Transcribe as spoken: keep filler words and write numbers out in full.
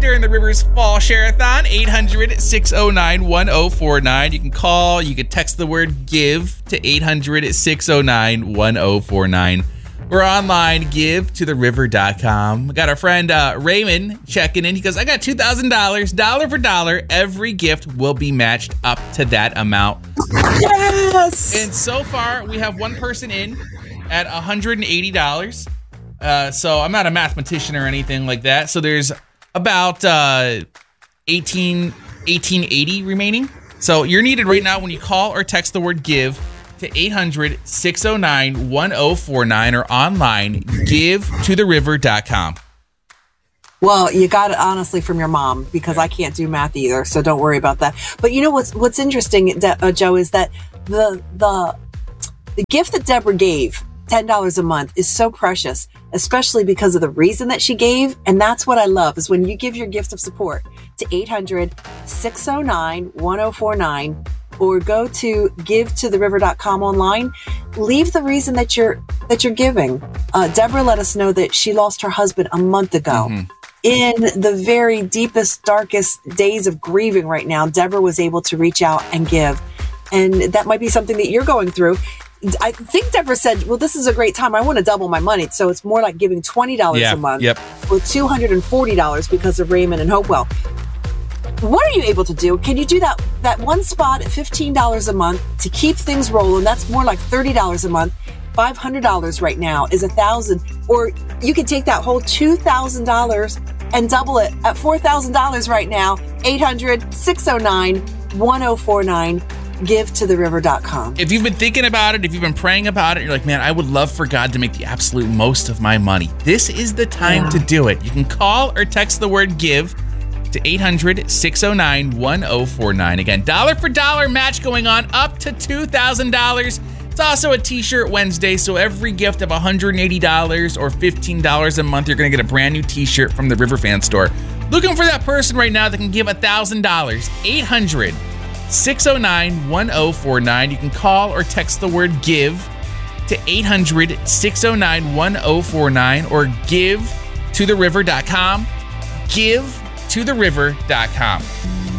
during the Rivers Fall Share-a-thon, eight hundred, six oh nine, one oh four nine. You can call, you can text the word GIVE to eight hundred, six oh nine, one oh four nine. We're online, give to the river dot com. We got our friend uh, Raymond checking in. He goes, I got two thousand dollars, dollar for dollar. Every gift will be matched up to that amount. Yes! And so far, we have one person in at one hundred eighty dollars. Uh, so I'm not a mathematician or anything like that. So there's about uh, eighteen, eighteen eighty remaining. So you're needed right now when you call or text the word GIVE to eight hundred, six oh nine, one oh four nine or online, give to the river dot com. Well, you got it honestly from your mom because I can't do math either, so don't worry about that. But you know what's what's interesting, uh, Joe, is that the the the gift that Deborah gave, ten dollars a month, is so precious, especially because of the reason that she gave. And that's what I love, is when you give your gift of support to eight hundred, six oh nine, one oh four nine or go to give to the river dot com online, leave the reason that you're that you're giving. Uh, Deborah let us know that she lost her husband a month ago. Mm-hmm. In the very deepest, darkest days of grieving right now, Deborah was able to reach out and give. And that might be something that you're going through. I think Deborah said, well, this is a great time. I want to double my money. So it's more like giving twenty dollars yeah, a month yep. with two hundred forty dollars because of Raymond and Hopewell. What are you able to do? Can you do that that one spot at fifteen dollars a month to keep things rolling? That's more like thirty dollars a month. five hundred dollars right now is one thousand dollars. Or you can take that whole two thousand dollars and double it at four thousand dollars right now. eight hundred, six oh nine, one oh four nine. give to the river dot com. If you've been thinking about it, if you've been praying about it, you're like, man, I would love for God to make the absolute most of my money. This is the time yeah. to do it. You can call or text the word GIVE to eight hundred, six oh nine, one oh four nine. Again, dollar for dollar match going on up to two thousand dollars. It's also a T-shirt Wednesday, so every gift of one hundred eighty dollars or fifteen dollars a month, you're going to get a brand new T-shirt from the River Fan Store. Looking for that person right now that can give one thousand dollars. eight hundred, six oh nine, one oh four nine. You can call or text the word GIVE to eight hundred, six oh nine, one oh four nine or give to the river dot com. give to the river dot com.